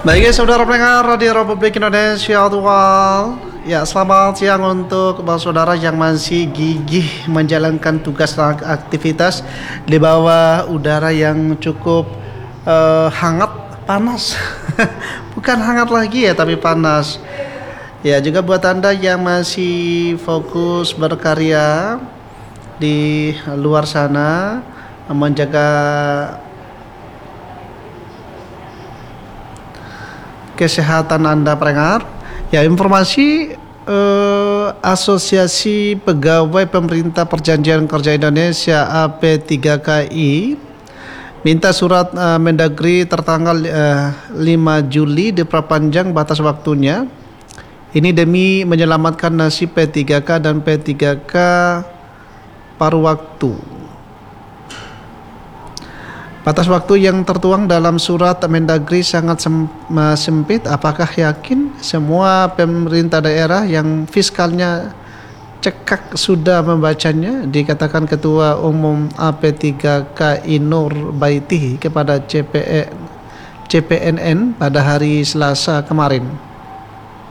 Baik ya saudara pendengar Radio Republik Indonesia Dual. Ya, selamat siang untuk saudara yang masih gigih menjalankan tugas dan aktivitas di bawah udara yang cukup hangat, panas. Bukan hangat lagi ya, tapi panas. Ya, juga buat Anda yang masih fokus berkarya di luar sana, menjaga kesehatan Anda pendengar. Ya, informasi Asosiasi Pegawai Pemerintah Perjanjian Kerja Indonesia AP3KI minta surat Mendagri tertanggal 5 Juli diperpanjang batas waktunya. Ini demi menyelamatkan nasib P3K dan P3K paruh waktu. Batas waktu yang tertuang dalam surat Mendagri sangat sempit. Apakah yakin semua pemerintah daerah yang fiskalnya cekak sudah membacanya? Dikatakan Ketua Umum AP3KI Nur Baiti kepada CPNN pada hari Selasa kemarin.